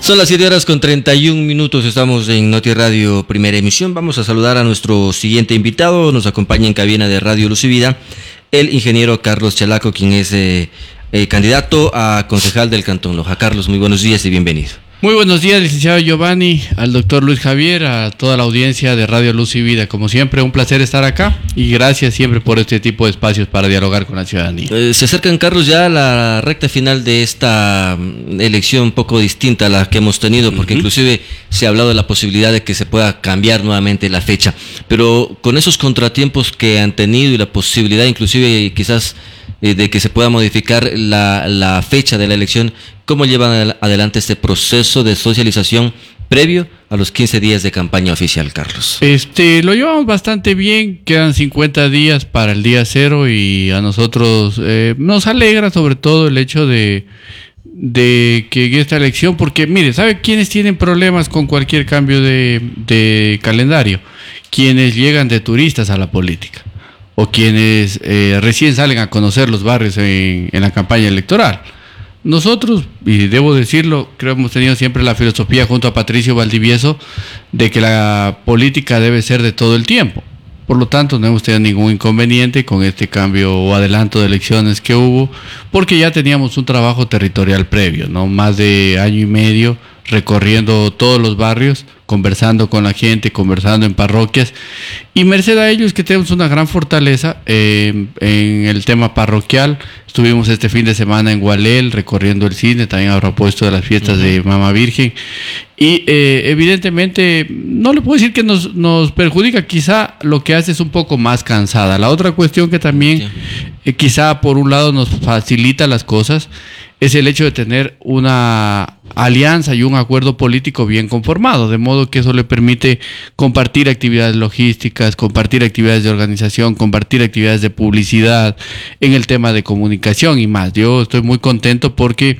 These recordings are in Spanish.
Son las 7:31, estamos en Noti Radio Primera Emisión. Vamos a saludar a nuestro siguiente invitado. Nos acompaña en cabina de Radio Luz y Vida el ingeniero Carlos Chalaco, quien es candidato a concejal del Cantón Loja. Carlos, muy buenos días y bienvenido. Muy buenos días, licenciado Giovanni, al doctor Luis Javier, a toda la audiencia de Radio Luz y Vida. Como siempre, un placer estar acá y gracias siempre por este tipo de espacios para dialogar con la ciudadanía. Se acercan, Carlos, ya a la recta final de esta elección un poco distinta a la que hemos tenido, porque inclusive se ha hablado de la posibilidad de que se pueda cambiar nuevamente la fecha. Pero con esos contratiempos que han tenido y la posibilidad inclusive quizás de que se pueda modificar la fecha de la elección, ¿cómo llevan adelante este proceso de socialización previo a los 15 días de campaña oficial, Carlos? Lo llevamos bastante bien, quedan 50 días para el día cero y a nosotros nos alegra sobre todo el hecho de que en esta elección, porque mire, ¿sabe quiénes tienen problemas con cualquier cambio de calendario? Quienes llegan de turistas a la política o quienes recién salen a conocer los barrios en la campaña electoral. Nosotros, y debo decirlo, creo que hemos tenido siempre la filosofía junto a Patricio Valdivieso de que la política debe ser de todo el tiempo. Por lo tanto, no hemos tenido ningún inconveniente con este cambio o adelanto de elecciones que hubo, porque ya teníamos un trabajo territorial previo, ¿no? Más de año y medio recorriendo todos los barrios, conversando con la gente, conversando en parroquias, y merced a ello es que tenemos una gran fortaleza en el tema parroquial. Estuvimos este fin de semana en Gualel recorriendo el cine, también a propósito de las fiestas de Mamá Virgen, y evidentemente no le puedo decir que nos perjudica, quizá lo que hace es un poco más cansada. La otra cuestión que también quizá por un lado nos facilita las cosas es el hecho de tener una alianza y un acuerdo político bien conformado, de modo que eso le permite compartir actividades logísticas, compartir actividades de organización, compartir actividades de publicidad, en el tema de comunicación y más. Yo estoy muy contento porque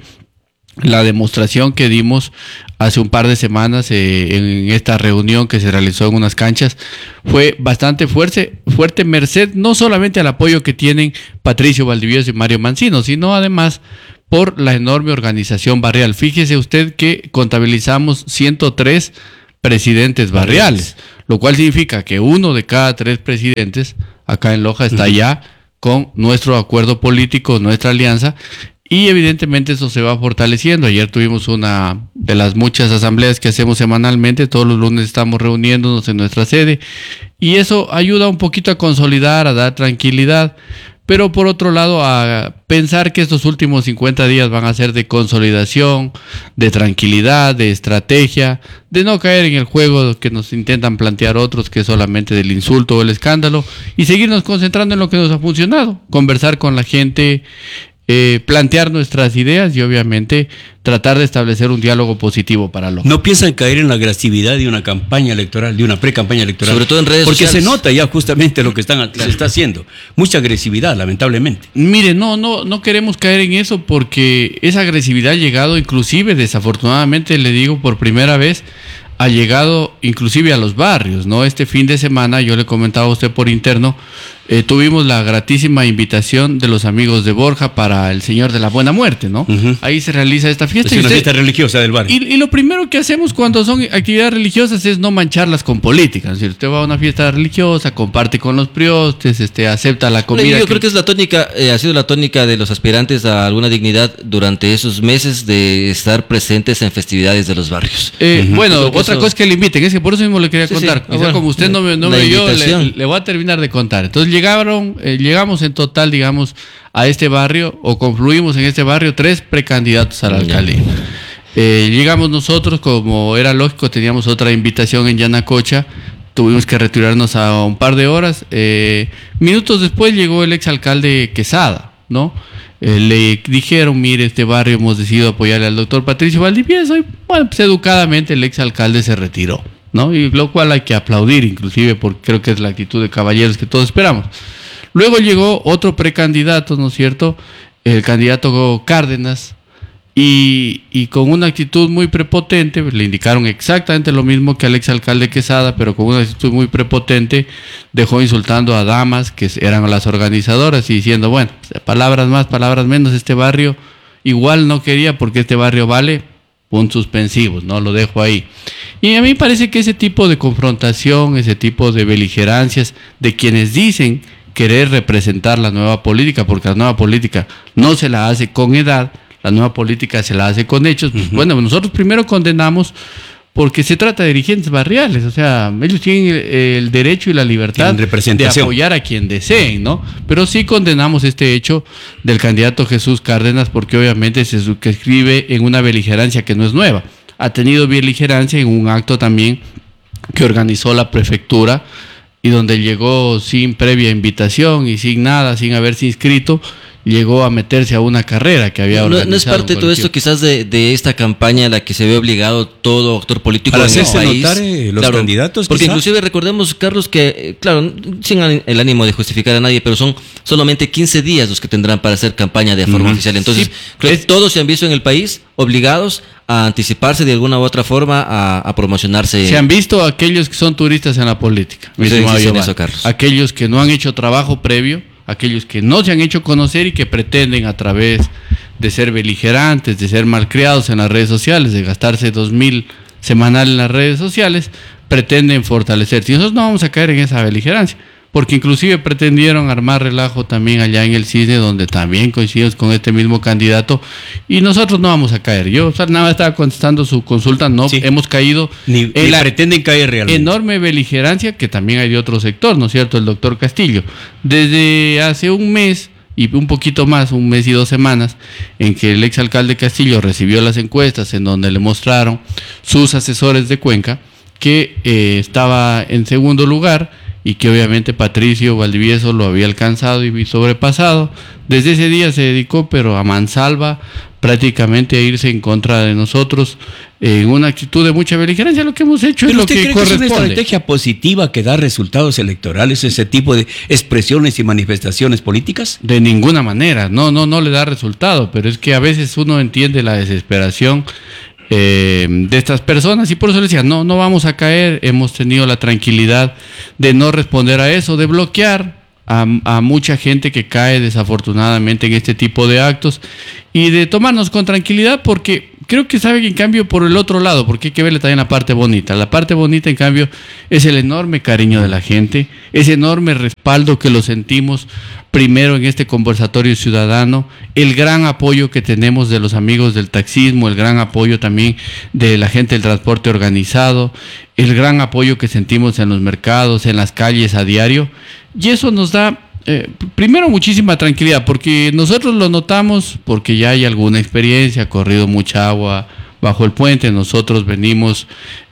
la demostración que dimos hace un par de semanas en esta reunión que se realizó en unas canchas fue bastante fuerte, merced no solamente al apoyo que tienen Patricio Valdivieso y Mario Mancino, sino además por la enorme organización barrial. Fíjese usted que contabilizamos 103 presidentes barriales, lo cual significa que 1 de cada 3 presidentes acá en Loja está ya con nuestro acuerdo político, nuestra alianza, y evidentemente eso se va fortaleciendo. Ayer tuvimos una de las muchas asambleas que hacemos semanalmente, todos los lunes estamos reuniéndonos en nuestra sede, y eso ayuda un poquito a consolidar, a dar tranquilidad. Pero por otro lado, a pensar que estos últimos 50 días van a ser de consolidación, de tranquilidad, de estrategia, de no caer en el juego que nos intentan plantear otros, que es solamente del insulto o el escándalo, y seguirnos concentrando en lo que nos ha funcionado, conversar con la gente, plantear nuestras ideas y obviamente tratar de establecer un diálogo positivo para Loja. ¿No piensan caer en la agresividad de una campaña electoral, de una pre-campaña electoral? Sobre todo en redes porque sociales. se nota ya justamente lo que se está haciendo. Mucha agresividad, lamentablemente. Mire, no queremos caer en eso porque esa agresividad ha llegado inclusive, desafortunadamente le digo por primera vez, ha llegado inclusive a los barrios, ¿no? Este fin de semana, yo le comentaba a usted por interno, tuvimos la gratísima invitación de los amigos de Borja para el Señor de la Buena Muerte, ¿no? Ahí se realiza esta fiesta. Es una fiesta religiosa del barrio. Y lo primero que hacemos cuando son actividades religiosas es no mancharlas con política. Es decir, usted va a una fiesta religiosa, comparte con los priostes, acepta la comida. Yo creo que es la tónica, ha sido la tónica de los aspirantes a alguna dignidad durante esos meses de estar presentes en festividades de los barrios. Bueno, otra cosa es que le inviten, es que por eso mismo le quería contar. Bueno, como usted no me oyó, le voy a terminar de contar. Entonces llegamos en total, digamos, a este barrio, o confluimos en este barrio 3 precandidatos a la alcaldía. Llegamos nosotros, como era lógico, teníamos otra invitación en Yanacocha, tuvimos que retirarnos a un par de horas. Minutos después llegó el exalcalde Quesada, ¿no? Le dijeron, mire, este barrio hemos decidido apoyarle al doctor Patricio Valdivieso, y bueno, pues educadamente el exalcalde se retiró, ¿no? Y lo cual hay que aplaudir, inclusive, porque creo que es la actitud de caballeros que todos esperamos. Luego llegó otro precandidato, ¿no es cierto? El candidato Cárdenas, y con una actitud muy prepotente, le indicaron exactamente lo mismo que al exalcalde Quesada, pero con una actitud muy prepotente, dejó insultando a damas que eran las organizadoras y diciendo, bueno, palabras más, palabras menos, este barrio igual no quería porque este barrio vale puntos suspensivos, ¿no? Lo dejo ahí. Y a mí me parece que ese tipo de confrontación, ese tipo de beligerancias de quienes dicen querer representar la nueva política, porque la nueva política no se la hace con edad, la nueva política se la hace con hechos. Pues, bueno, nosotros primero condenamos porque se trata de dirigentes barriales, o sea, ellos tienen el derecho y la libertad de apoyar a quien deseen, ¿no? Pero sí condenamos este hecho del candidato Jesús Cárdenas porque obviamente se suscribe en una beligerancia que no es nueva. Ha tenido beligerancia en un acto también que organizó la prefectura y donde llegó sin previa invitación y sin nada, sin haberse inscrito, llegó a meterse a una carrera que había organizado. ¿No es parte de todo esto quizás de esta campaña a la que se ve obligado todo actor político para hacerse notar los candidatos? Porque inclusive recordemos, Carlos, que, claro, sin el ánimo de justificar a nadie, pero son solamente 15 días los que tendrán para hacer campaña de forma oficial. Entonces, sí, todos se han visto en el país obligados a anticiparse de alguna u otra forma a promocionarse. Se han visto aquellos que son turistas en la política. Eso, Carlos. Aquellos que no han hecho trabajo previo, aquellos que no se han hecho conocer y que pretenden a través de ser beligerantes, de ser malcriados en las redes sociales, de gastarse 2,000 semanal en las redes sociales, pretenden fortalecerse. Y nosotros no vamos a caer en esa beligerancia, porque inclusive pretendieron armar relajo también allá en el Cisne, donde también coincidimos con este mismo candidato, y nosotros no vamos a caer. Yo nada más estaba contestando su consulta, no hemos caído en la pretenden caer realmente. Enorme beligerancia que también hay de otro sector, ¿no es cierto? El doctor Castillo. Desde hace un mes y un poquito más, un mes y 2 semanas, en que el exalcalde Castillo recibió las encuestas en donde le mostraron sus asesores de Cuenca que estaba en segundo lugar, y que obviamente Patricio Valdivieso lo había alcanzado y sobrepasado. Desde ese día se dedicó, pero a mansalva, prácticamente a irse en contra de nosotros, en una actitud de mucha beligerancia. Lo que hemos hecho es lo que corresponde. ¿Es una estrategia positiva que da resultados electorales, ese tipo de expresiones y manifestaciones políticas? De ninguna manera, no le da resultado, pero es que a veces uno entiende la desesperación de estas personas y por eso les decía, no vamos a caer. Hemos tenido la tranquilidad de no responder a eso, de bloquear a mucha gente que cae desafortunadamente en este tipo de actos y de tomarnos con tranquilidad, porque creo que sabe que en cambio por el otro lado, porque hay que verle también la parte bonita. La parte bonita en cambio es el enorme cariño de la gente, ese enorme respaldo que lo sentimos primero en este conversatorio ciudadano, el gran apoyo que tenemos de los amigos del taxismo, el gran apoyo también de la gente del transporte organizado, el gran apoyo que sentimos en los mercados, en las calles a diario, y eso nos da primero muchísima tranquilidad, porque nosotros lo notamos, porque ya hay alguna experiencia, ha corrido mucha agua bajo el puente, nosotros venimos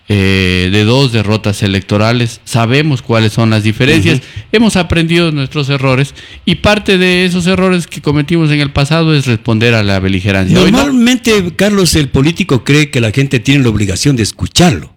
de 2 derrotas electorales, sabemos cuáles son las diferencias, hemos aprendido de nuestros errores y parte de esos errores que cometimos en el pasado es responder a la beligerancia. Normalmente, Carlos, el político cree que la gente tiene la obligación de escucharlo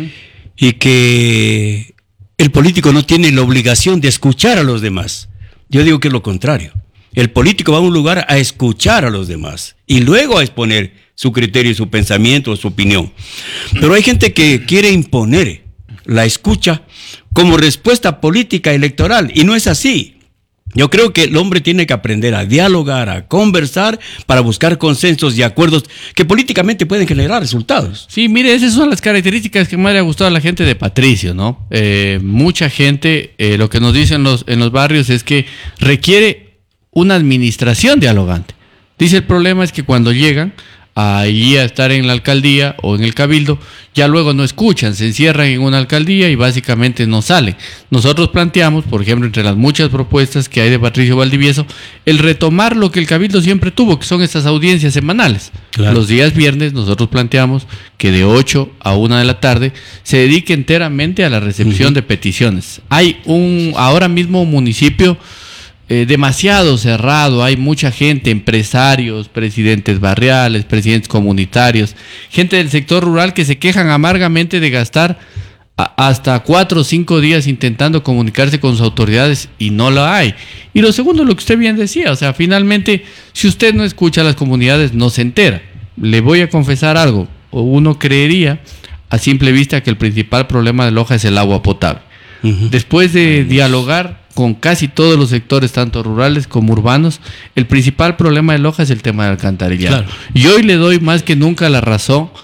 y que el político no tiene la obligación de escuchar a los demás. Yo digo que es lo contrario. El político va a un lugar a escuchar a los demás y luego a exponer su criterio, su pensamiento, su opinión. Pero hay gente que quiere imponer la escucha como respuesta política electoral y no es así. Yo creo que el hombre tiene que aprender a dialogar, a conversar para buscar consensos y acuerdos que políticamente pueden generar resultados. Sí, mire, esas son las características que más le ha gustado a la gente de Patricio, ¿no? Mucha gente, lo que nos dicen en los barrios es que requiere una administración dialogante. Dice, el problema es que cuando llegan allí a estar en la alcaldía o en el cabildo, ya luego no escuchan, se encierran en una alcaldía y básicamente no salen. Nosotros planteamos, por ejemplo, entre las muchas propuestas que hay de Patricio Valdivieso, el retomar lo que el cabildo siempre tuvo, que son estas audiencias semanales. Claro. Los días viernes nosotros planteamos que de 8 a 1 de la tarde se dedique enteramente a la recepción de peticiones. Hay ahora mismo un municipio demasiado cerrado, hay mucha gente, empresarios, presidentes barriales, presidentes comunitarios, gente del sector rural que se quejan amargamente de gastar hasta 4 o 5 días intentando comunicarse con sus autoridades y no lo hay. Y lo segundo, lo que usted bien decía, o sea, finalmente, si usted no escucha a las comunidades, no se entera. Le voy a confesar algo, o uno creería a simple vista que el principal problema de Loja es el agua potable. Después de dialogar con casi todos los sectores, tanto rurales como urbanos, el principal problema de Loja es el tema del alcantarillado. Claro. Y hoy le doy más que nunca la razón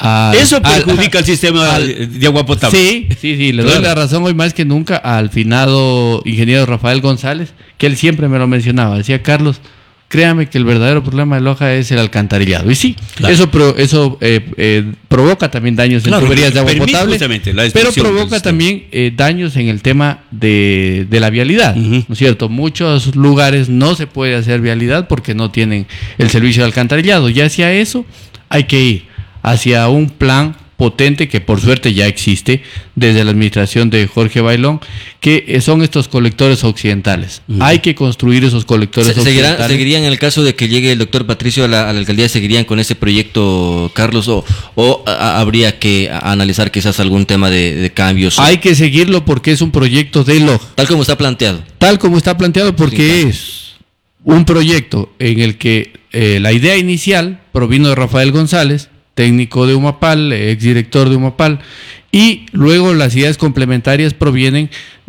Eso perjudica al sistema de agua potable. Sí, le doy la razón hoy más que nunca al finado ingeniero Rafael González, que él siempre me lo mencionaba. Decía, Carlos, créame que el verdadero problema de Loja es el alcantarillado. Y sí, claro, eso provoca también daños en tuberías de agua potable, pero provoca también daños en el tema de la vialidad, ¿no es cierto? Muchos lugares no se puede hacer vialidad porque no tienen el servicio de alcantarillado. Y hacia eso hay que ir, hacia un plan potente que por suerte ya existe desde la administración de Jorge Bailón, que son estos colectores occidentales. Hay que construir esos colectores occidentales. ¿Seguirían en el caso de que llegue el doctor Patricio a la alcaldía, seguirían con ese proyecto, Carlos, o habría que analizar quizás algún tema de cambios? Hay que seguirlo porque es un proyecto de Loja. Tal como está planteado. Tal como está planteado porque es un proyecto en el que la idea inicial provino de Rafael González, técnico de Humapal, exdirector de Humapal, y luego las ideas complementarias provienen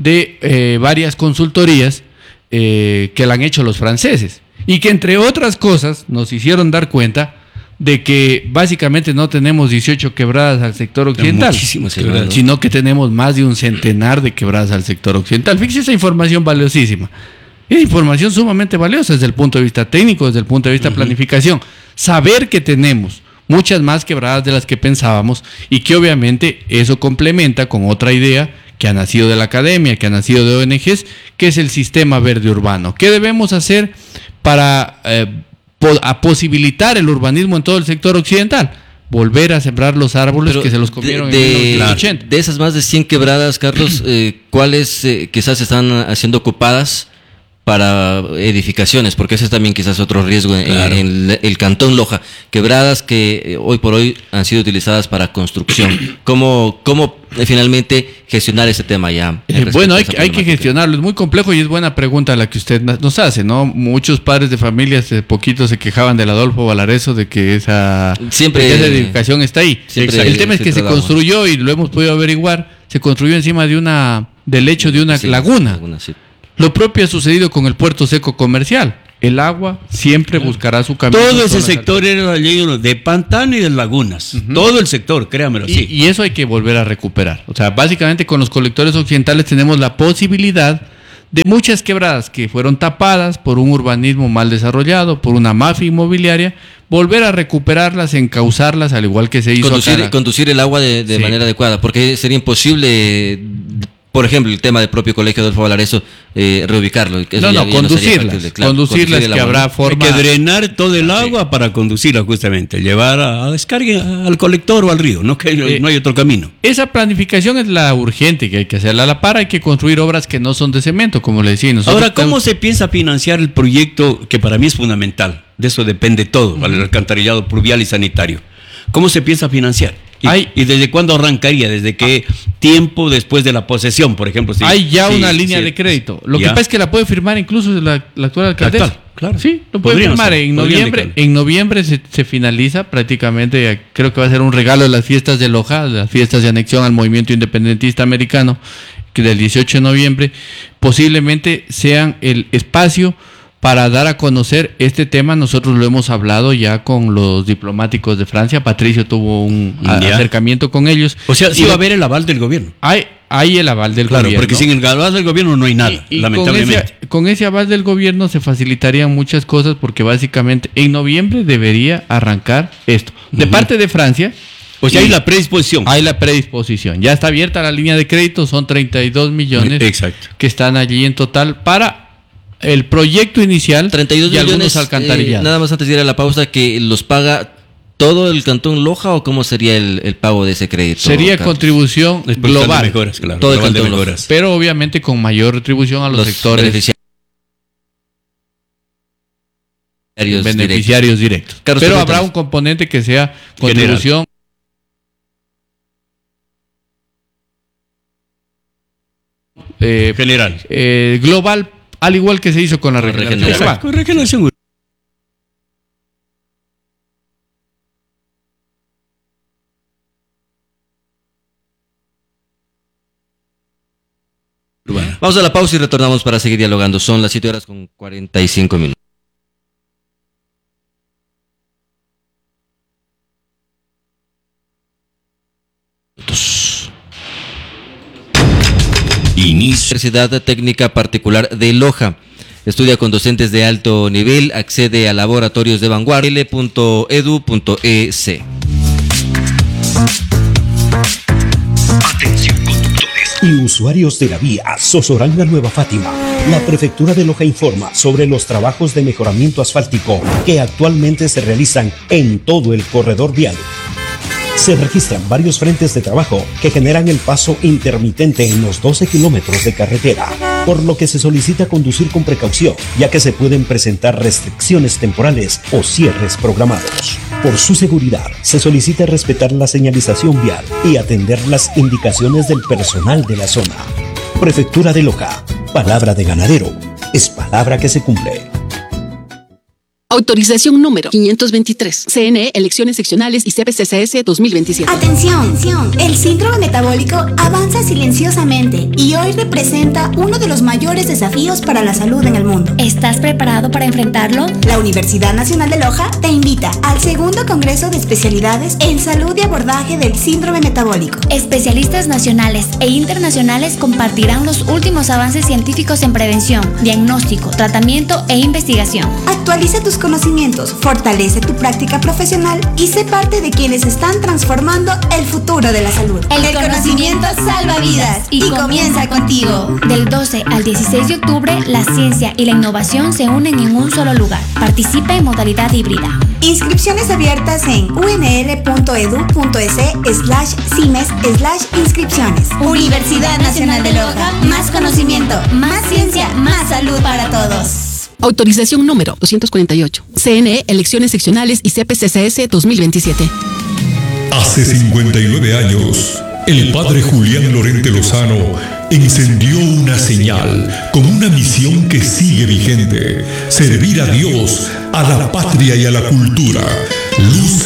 de varias consultorías que la han hecho los franceses, y que entre otras cosas nos hicieron dar cuenta de que básicamente no tenemos 18 quebradas al sector occidental, sino que tenemos más de un centenar de quebradas al sector occidental. Fíjese esa información valiosísima. Es información sumamente valiosa desde el punto de vista técnico, desde el punto de vista de planificación. Saber que tenemos muchas más quebradas de las que pensábamos y que obviamente eso complementa con otra idea que ha nacido de la academia, que ha nacido de ONGs, que es el sistema verde urbano. ¿Qué debemos hacer para posibilitar el urbanismo en todo el sector occidental? Volver a sembrar los árboles que se los comieron en 1980. De esas más de 100 quebradas, Carlos, ¿cuáles quizás están siendo ocupadas para edificaciones? Porque ese es también quizás otro riesgo en el Cantón Loja. Quebradas que hoy por hoy han sido utilizadas para construcción. ¿Cómo finalmente gestionar ese tema ya? Bueno, hay que gestionarlo. Es muy complejo y es buena pregunta la que usted nos hace, ¿no? Muchos padres de familia hace poquito se quejaban del Adolfo Valareso de que esa edificación está ahí. El tema es que se construyó, y lo hemos podido averiguar, se construyó encima del lecho de una laguna. Sí. Lo propio ha sucedido con el puerto seco comercial. El agua siempre buscará su camino. Todo ese sector era lleno de pantano y de lagunas. Todo el sector, créamelo. Y eso hay que volver a recuperar. O sea, básicamente con los colectores occidentales tenemos la posibilidad de muchas quebradas que fueron tapadas por un urbanismo mal desarrollado, por una mafia inmobiliaria, volver a recuperarlas, encauzarlas, al igual que se hizo conducir el agua de manera adecuada, porque sería imposible. Por ejemplo, el tema del propio colegio Adolfo Valareso, reubicarlo. Conducirlas, que habrá forma. Hay que drenar todo el agua para conducirla justamente, llevar a descarga al colector o al río, no hay otro camino. Esa planificación es la urgente que hay que hacerla a la par. Hay que construir obras que no son de cemento, como le decía. Ahora, ¿cómo se piensa financiar el proyecto que para mí es fundamental? De eso depende todo, el alcantarillado pluvial y sanitario. ¿Cómo se piensa financiar? ¿Y desde cuándo arrancaría? ¿Desde qué tiempo después de la posesión, por ejemplo? Hay ya una línea de crédito. Lo que pasa es que la puede firmar incluso la actual alcaldesa. Claro. Sí, lo puede firmar. En noviembre se finaliza prácticamente. Creo que va a ser un regalo de las fiestas de Loja, las fiestas de anexión al movimiento independentista americano, que del 18 de noviembre posiblemente sean el espacio para dar a conocer este tema. Nosotros lo hemos hablado ya con los diplomáticos de Francia. Patricio tuvo un acercamiento con ellos. O sea, sí va a haber el aval del gobierno. Hay el aval del gobierno. Claro, porque sin el aval del gobierno no hay nada, lamentablemente. Con ese aval del gobierno se facilitarían muchas cosas, porque básicamente en noviembre debería arrancar esto. De parte de Francia. O sea, hay la predisposición. Hay la predisposición. Ya está abierta la línea de crédito, son 32 millones que están allí en total para el proyecto inicial. 32 y millones, algunos alcantarillados. Nada más antes de ir a la pausa, ¿que los paga todo el Cantón Loja o cómo sería el pago de ese crédito? Sería contribución global. Mejoras, claro, todo el Cantón Loja. Pero obviamente con mayor retribución a los sectores beneficiarios directos. Carlos, pero habrá un componente que sea contribución general, global, al igual que se hizo con la regeneración. Con regeneración urbana. Vamos a la pausa y retornamos para seguir dialogando. Son las 7:45. Universidad Técnica Particular de Loja. Estudia con docentes de alto nivel, accede a laboratorios de vanguardia, l.edu.es. Atención conductores y usuarios de la vía Sozoranga Nueva Fátima. La Prefectura de Loja informa sobre los trabajos de mejoramiento asfáltico que actualmente se realizan en todo el corredor vial. Se registran varios frentes de trabajo que generan el paso intermitente en los 12 kilómetros de carretera, por lo que se solicita conducir con precaución, ya que se pueden presentar restricciones temporales o cierres programados. Por su seguridad, se solicita respetar la señalización vial y atender las indicaciones del personal de la zona. Prefectura de Loja, palabra de ganadero, es palabra que se cumple. Autorización número 523. CNE, Elecciones Seccionales y CPCCS 2027. Atención, el síndrome metabólico avanza silenciosamente y hoy representa uno de los mayores desafíos para la salud en el mundo. ¿Estás preparado para enfrentarlo? La Universidad Nacional de Loja te invita al segundo Congreso de Especialidades en Salud y Abordaje del Síndrome Metabólico. Especialistas nacionales e internacionales compartirán los últimos avances científicos en prevención, diagnóstico, tratamiento e investigación. Actualiza tus conocimientos, fortalece tu práctica profesional y sé parte de quienes están transformando el futuro de la salud. El conocimiento salva vidas y comienza contigo. Del 12 al 16 de octubre, la ciencia y la innovación se unen en un solo lugar. Participa en modalidad híbrida. Inscripciones abiertas en unl.edu.es/cimes/inscripciones. Universidad Nacional de Loja, más conocimiento, más ciencia, más salud para todos. Autorización número 248. CNE, Elecciones Seccionales y CPCCS 2027. Hace 59 años, el padre Julián Lorente Lozano encendió una señal con una misión que sigue vigente: servir a Dios, a la patria y a la cultura. Luz